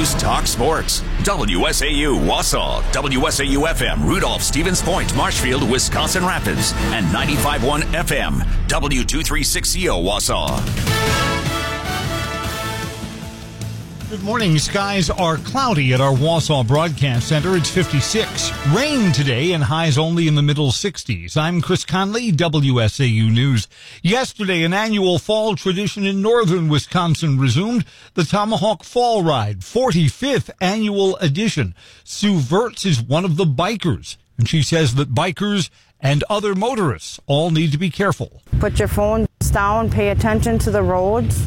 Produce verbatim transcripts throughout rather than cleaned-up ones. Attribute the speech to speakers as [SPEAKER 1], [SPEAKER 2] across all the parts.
[SPEAKER 1] News Talk Sports. W S A U Wausau, W S A U F M Rudolph, Stevens Point, Marshfield, Wisconsin Rapids, and ninety-five point one F M W two thirty-six C O Wausau.
[SPEAKER 2] Good morning. Skies are cloudy at our Wausau Broadcast Center. It's fifty-six. Rain today and highs only in the middle sixties. I'm Chris Conley, W S A U News. Yesterday, an annual fall tradition in northern Wisconsin resumed, the Tomahawk Fall Ride, forty-fifth annual edition. Sue Verts is one of the bikers, and she says that bikers and other motorists all need to be careful.
[SPEAKER 3] Put your phones down, pay attention to the roads.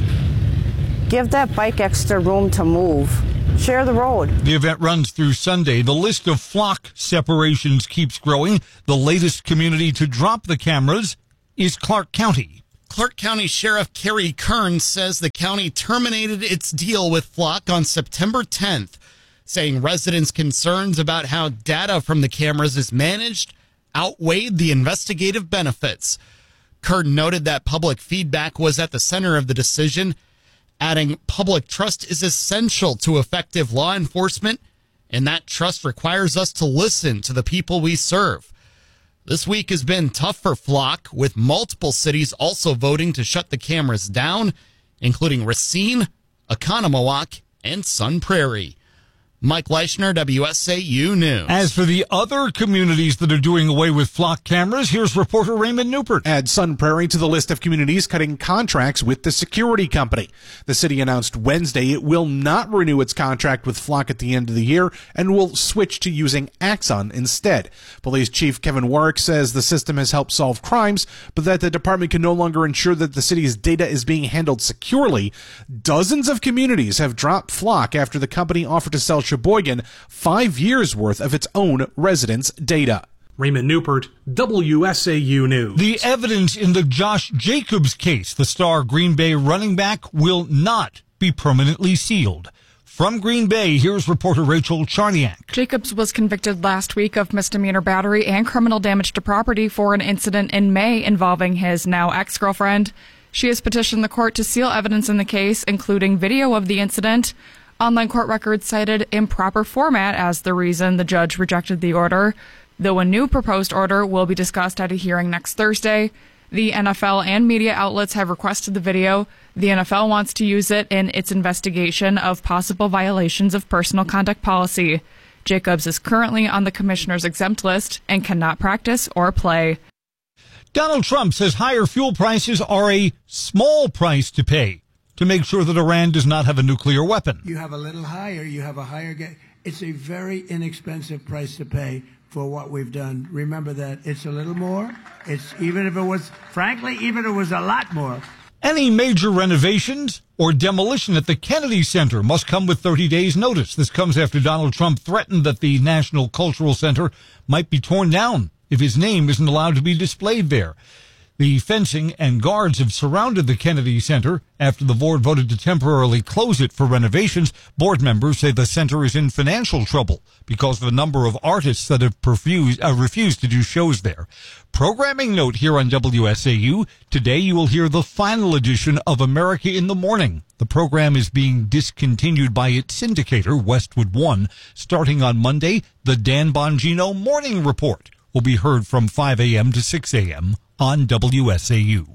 [SPEAKER 3] Give that bike extra room to move. Share the road.
[SPEAKER 2] The event runs through Sunday. The list of flock separations keeps growing. The latest community to drop the cameras is Clark County.
[SPEAKER 4] Clark County Sheriff Kerry Kern says the county terminated its deal with Flock on September tenth, saying residents' concerns about how data from the cameras is managed outweighed the investigative benefits. Kern noted that public feedback was at the center of the decision, adding public trust is essential to effective law enforcement, and that trust requires us to listen to the people we serve. This week has been tough for Flock, with multiple cities also voting to shut the cameras down, including Racine, Oconomowoc, and Sun Prairie. Mike Leischner, W S A U News.
[SPEAKER 2] As for the other communities that are doing away with flock cameras, here's reporter Raymond Newport.
[SPEAKER 5] Add Sun Prairie to the list of communities cutting contracts with the security company. The city announced Wednesday it will not renew its contract with Flock at the end of the year and will switch to using Axon instead. Police Chief Kevin Warwick says the system has helped solve crimes, but that the department can no longer ensure that the city's data is being handled securely. Dozens of communities have dropped Flock after the company offered to sell Sheboygan five years worth of its own residents' data.
[SPEAKER 6] Raymond Newport, W S A U News.
[SPEAKER 2] The evidence in the Josh Jacobs case, the star Green Bay running back, will not be permanently sealed. From Green Bay, here's reporter Rachel Charniak.
[SPEAKER 7] Jacobs was convicted last week of misdemeanor battery and criminal damage to property for an incident in May involving his now ex-girlfriend. She has petitioned the court to seal evidence in the case, including video of the incident. Online court records cited improper format as the reason the judge rejected the order, though a new proposed order will be discussed at a hearing next Thursday. The N F L and media outlets have requested the video. The N F L wants to use it in its investigation of possible violations of personal conduct policy. Jacobs is currently on the commissioner's exempt list and cannot practice or play.
[SPEAKER 2] Donald Trump says higher fuel prices are a small price to pay to make sure that Iran does not have a nuclear weapon.
[SPEAKER 8] You have a little higher, you have a higher ga- it's a very inexpensive price to pay for what we've done. Remember that it's a little more. It's even if it was, frankly, even if it was a lot more.
[SPEAKER 2] Any major renovations or demolition at the Kennedy Center must come with thirty days notice. This comes after Donald Trump threatened that the National Cultural Center might be torn down if his name isn't allowed to be displayed there. The fencing and guards have surrounded the Kennedy Center after the board voted to temporarily close it for renovations. Board members say the center is in financial trouble because of the number of artists that have refused, uh, refused to do shows there. Programming note here on W S A U. Today you will hear the final edition of America in the Morning. The program is being discontinued by its syndicator, Westwood One. Starting on Monday, the Dan Bongino Morning Report will be heard from five a.m. to six a.m. on W S A U.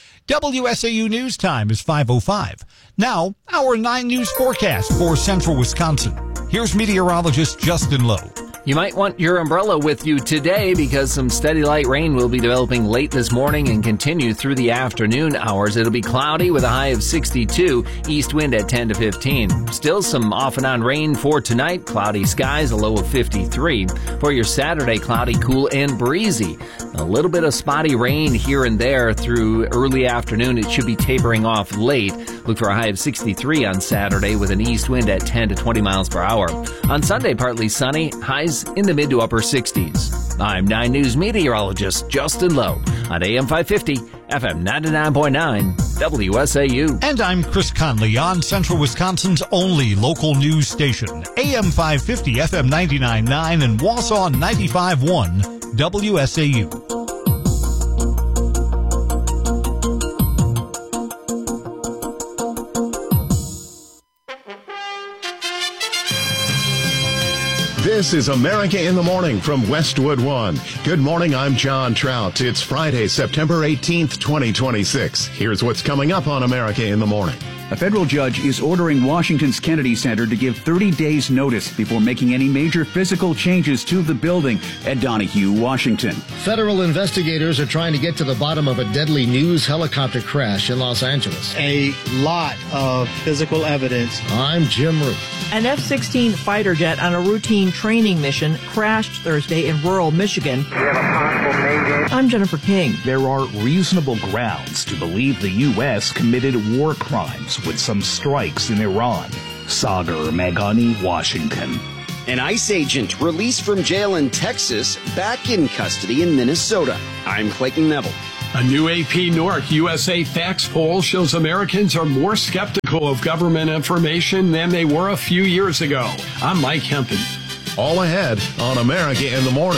[SPEAKER 2] W S A U News Time is five oh five. Now, our nine News forecast for central Wisconsin. Here's meteorologist Justin Lowe.
[SPEAKER 9] You might want your umbrella with you today because some steady light rain will be developing late this morning and continue through the afternoon hours. It'll be cloudy with a high of sixty-two, east wind at ten to fifteen. Still some off and on rain for tonight, cloudy skies, a low of fifty-three. For your Saturday, cloudy, cool, and breezy. A little bit of spotty rain here and there through early afternoon. It should be tapering off late. Look for a high of sixty-three on Saturday with an east wind at ten to twenty miles per hour. On Sunday, partly sunny, highs in the mid to upper sixties. I'm nine News meteorologist Justin Lowe on A M five fifty, F M ninety-nine point nine, W S A U.
[SPEAKER 2] And I'm Chris Conley on Central Wisconsin's only local news station, A M five fifty, F M ninety-nine point nine, and Wausau ninety-five point one, W S A U.
[SPEAKER 10] This is America in the Morning from Westwood One. Good morning, I'm John Trout. It's Friday, September eighteenth, twenty twenty-six. Here's what's coming up on America in the Morning.
[SPEAKER 11] A federal judge is ordering Washington's Kennedy Center to give thirty days notice before making any major physical changes to the building. Ed Donahue, Washington.
[SPEAKER 12] Federal investigators are trying to get to the bottom of a deadly news helicopter crash in Los Angeles.
[SPEAKER 13] A lot of physical evidence.
[SPEAKER 12] I'm Jim Root.
[SPEAKER 14] An F sixteen fighter jet on a routine training mission crashed Thursday in rural Michigan.
[SPEAKER 15] We have a possible mayday.
[SPEAKER 14] I'm Jennifer King.
[SPEAKER 16] There are reasonable grounds to believe the U S committed war crimes with some strikes in Iran. Sagar Meghani, Washington.
[SPEAKER 17] An ICE agent released from jail in Texas, back in custody in Minnesota. I'm Clayton Neville.
[SPEAKER 18] A new A P North U S A Facts poll shows Americans are more skeptical of government information than they were a few years ago. I'm Mike Hempen.
[SPEAKER 10] All ahead on America in the Morning.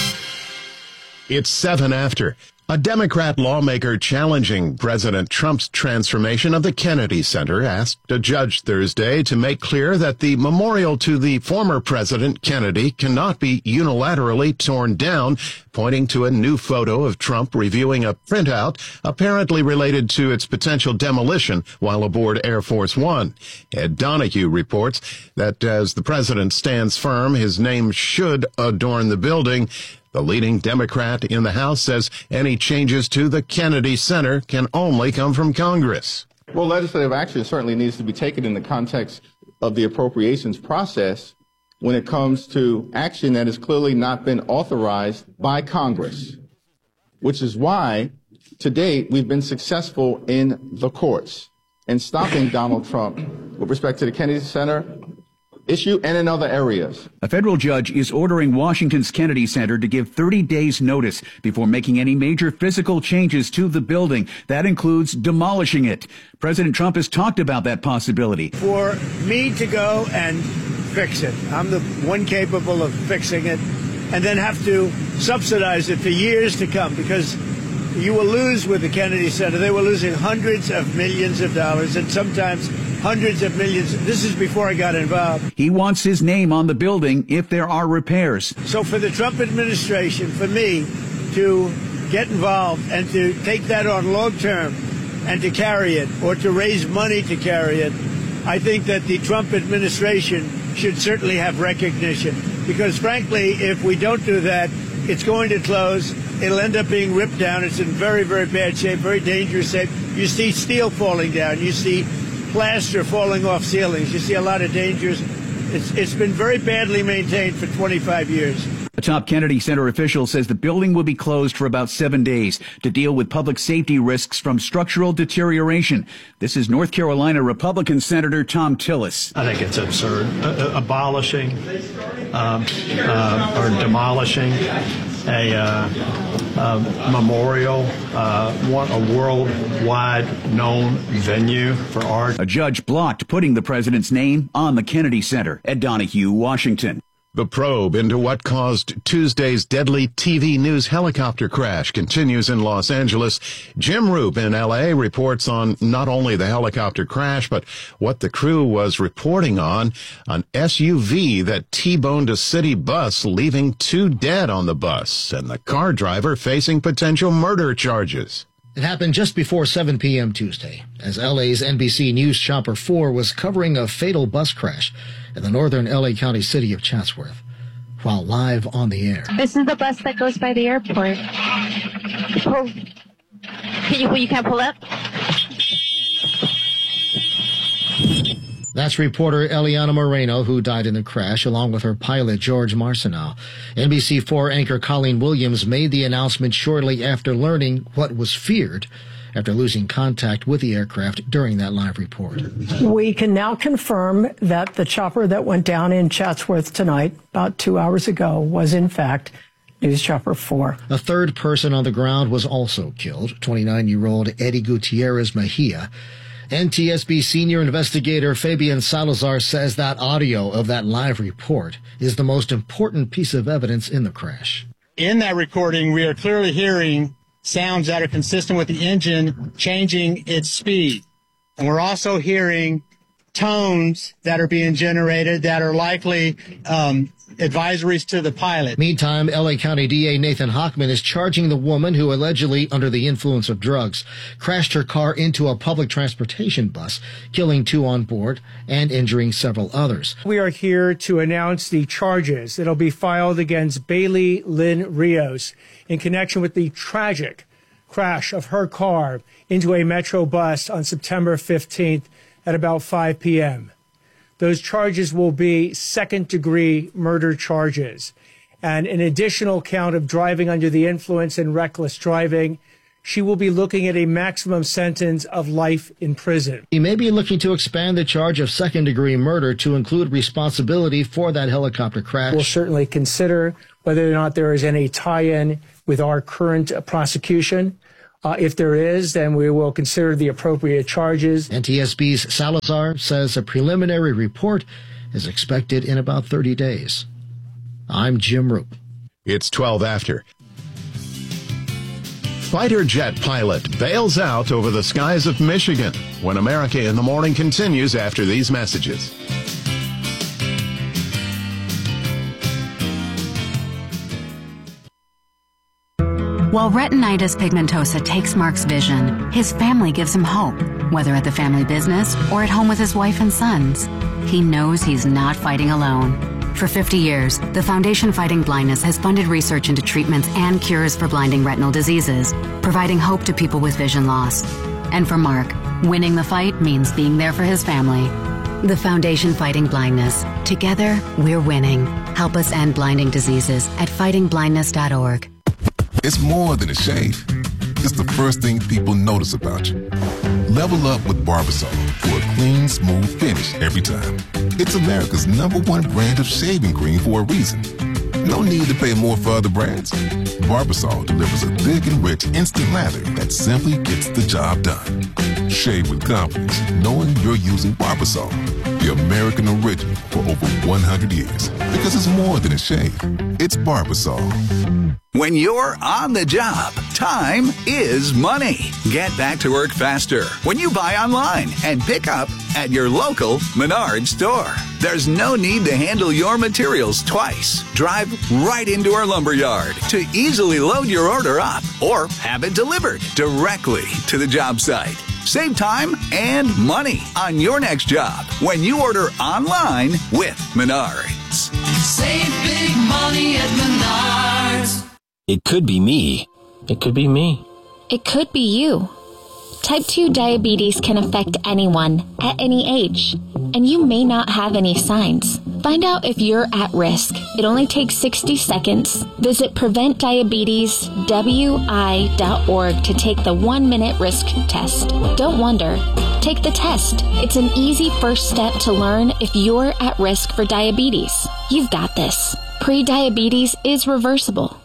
[SPEAKER 10] It's seven after. A Democrat lawmaker challenging President Trump's transformation of the Kennedy Center asked a judge Thursday to make clear that the memorial to the former President Kennedy cannot be unilaterally torn down, pointing to a new photo of Trump reviewing a printout apparently related to its potential demolition while aboard Air Force One. Ed Donahue reports that as the president stands firm, his name should adorn the building. The leading Democrat in the House says any changes to the Kennedy Center can only come from Congress.
[SPEAKER 19] Well, legislative action certainly needs to be taken in the context of the appropriations process when it comes to action that has clearly not been authorized by Congress, which is why, to date, we've been successful in the courts in stopping Donald Trump with respect to the Kennedy Center issue and in other areas.
[SPEAKER 11] A federal judge is ordering Washington's Kennedy Center to give thirty days notice before making any major physical changes to the building. That includes demolishing it. President Trump has talked about that possibility.
[SPEAKER 8] For me to go and fix it, I'm the one capable of fixing it, and then have to subsidize it for years to come, because you will lose with the Kennedy Center. They were losing hundreds of millions of dollars and sometimes hundreds of millions. This is before I got involved.
[SPEAKER 11] He wants his name on the building if there are repairs.
[SPEAKER 8] So for the Trump administration, for me to get involved and to take that on long term and to carry it, or to raise money to carry it, I think that the Trump administration should certainly have recognition. Because frankly, if we don't do that, it's going to close. It'll end up being ripped down. It's in very, very bad shape, very dangerous shape. You see steel falling down. You see plaster falling off ceilings. You see a lot of dangers. It's, it's been very badly maintained for twenty-five years.
[SPEAKER 11] A top Kennedy Center official says the building will be closed for about seven days to deal with public safety risks from structural deterioration. This is North Carolina Republican Senator Thom Tillis.
[SPEAKER 20] I think it's absurd. Uh, abolishing um, uh, or demolishing a uh, uh, memorial, uh, one, a worldwide known venue for art.
[SPEAKER 11] A judge blocked putting the president's name on the Kennedy Center. Ed Donahue, Washington.
[SPEAKER 10] The probe into what caused Tuesday's deadly T V news helicopter crash continues in Los Angeles. Jim Roop in L A reports on not only the helicopter crash, but what the crew was reporting on, an S U V that T-boned a city bus, leaving two dead on the bus, and the car driver facing potential murder charges.
[SPEAKER 12] It happened just before seven p.m. Tuesday, as L A's N B C News Chopper four was covering a fatal bus crash in the northern L A County city of Chatsworth, while live on the air.
[SPEAKER 21] This is the bus that goes by the airport. Pull. Can you, you can't pull up?
[SPEAKER 12] That's reporter Eliana Moreno, who died in the crash, along with her pilot, George Marcinal. N B C four anchor Colleen Williams made the announcement shortly after learning what was feared after losing contact with the aircraft during that live report.
[SPEAKER 22] We can now confirm that the chopper that went down in Chatsworth tonight, about two hours ago, was in fact News Chopper four.
[SPEAKER 12] A third person on the ground was also killed, twenty-nine-year-old Eddie Gutierrez Mejia. N T S B senior investigator Fabian Salazar says that audio of that live report is the most important piece of evidence in the crash.
[SPEAKER 13] In that recording, we are clearly hearing sounds that are consistent with the engine changing its speed. And we're also hearing tones that are being generated that are likely um, advisories to the pilot.
[SPEAKER 12] Meantime, L A County D A Nathan Hochman is charging the woman who allegedly, under the influence of drugs, crashed her car into a public transportation bus, killing two on board and injuring several others.
[SPEAKER 1] We are here to announce the charges that'll be filed against Bailey Lynn Rios in connection with the tragic crash of her car into a Metro bus on September fifteenth at about five p.m. Those charges will be second-degree murder charges and an additional count of driving under the influence and reckless driving. She will be looking at a maximum sentence of life in prison.
[SPEAKER 12] He may be looking to expand the charge of second-degree murder to include responsibility for that helicopter crash.
[SPEAKER 1] We'll certainly consider whether or not there is any tie-in with our current uh, prosecution. Uh, if there is, then we will consider the appropriate charges.
[SPEAKER 12] N T S B's Salazar says a preliminary report is expected in about thirty days. I'm Jim Roop.
[SPEAKER 10] It's twelve after. Fighter jet pilot bails out over the skies of Michigan when America in the Morning continues after these messages.
[SPEAKER 3] While retinitis pigmentosa takes Mark's vision, his family gives him hope, whether at the family business or at home with his wife and sons. He knows he's not fighting alone. For fifty years, the Foundation Fighting Blindness has funded research into treatments and cures for blinding retinal diseases, providing hope to people with vision loss. And for Mark, winning the fight means being there for his family. The Foundation Fighting Blindness. Together, we're winning. Help us end blinding diseases at fighting blindness dot org.
[SPEAKER 23] It's more than a shave. It's the first thing people notice about you. Level up with Barbasol for a clean, smooth finish every time. It's America's number one brand of shaving cream for a reason. No need to pay more for other brands. Barbasol delivers a thick and rich instant lather that simply gets the job done. Shave with confidence, knowing you're using Barbasol, the American original for over one hundred years. Because it's more than a shave. It's Barbasol.
[SPEAKER 24] When you're on the job, time is money. Get back to work faster when you buy online and pick up at your local Menards store. There's no need to handle your materials twice. Drive right into our lumberyard to easily load your order up or have it delivered directly to the job site. Save time and money on your next job when you order online with Menards.
[SPEAKER 25] Save big money at Menards.
[SPEAKER 26] It could be me. It could be me.
[SPEAKER 21] It could be you. Type two diabetes can affect anyone at any age, and you may not have any signs. Find out if you're at risk. It only takes sixty seconds. Visit prevent diabetes w i dot org to take the one-minute risk test. Don't wonder. Take the test. It's an easy first step to learn if you're at risk for diabetes. You've got this. Pre-diabetes is reversible.